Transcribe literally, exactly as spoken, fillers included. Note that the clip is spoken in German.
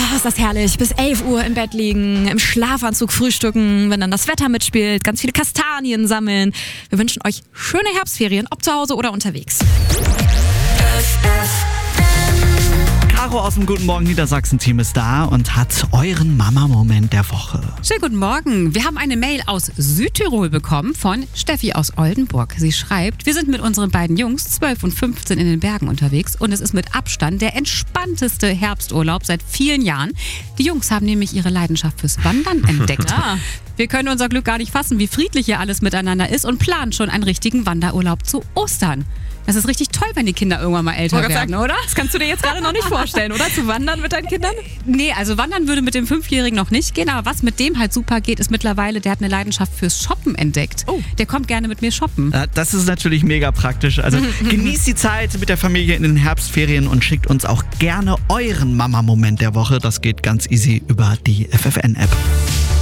Oh, ist das herrlich. Bis elf Uhr im Bett liegen, im Schlafanzug frühstücken, wenn dann das Wetter mitspielt, ganz viele Kastanien sammeln. Wir wünschen euch schöne Herbstferien, ob zu Hause oder unterwegs. Caro aus dem Guten Morgen Niedersachsen-Team ist da und hat euren Mama-Moment der Woche. Schönen guten Morgen. Wir haben eine Mail aus Südtirol bekommen von Steffi aus Oldenburg. Sie schreibt, wir sind mit unseren beiden Jungs, zwölf und fünfzehn, in den Bergen unterwegs und es ist mit Abstand der entspannteste Herbsturlaub seit vielen Jahren. Die Jungs haben nämlich ihre Leidenschaft fürs Wandern entdeckt. Ah. Wir können unser Glück gar nicht fassen, wie friedlich hier alles miteinander ist und planen schon einen richtigen Wanderurlaub zu Ostern. Das ist richtig toll, wenn die Kinder irgendwann mal älter werden, sagen, oder? Das kannst du dir jetzt gerade noch nicht vorstellen, oder? Zu wandern mit deinen Kindern? Nee, also wandern würde mit dem Fünfjährigen noch nicht gehen, aber was mit dem halt super geht, ist mittlerweile, der hat eine Leidenschaft fürs Shoppen entdeckt. Oh. Der kommt gerne mit mir shoppen. Ja, das ist natürlich mega praktisch. Also genießt die Zeit mit der Familie in den Herbstferien und schickt uns auch gerne euren Mama-Moment der Woche. Das geht ganz easy über die F F N-App.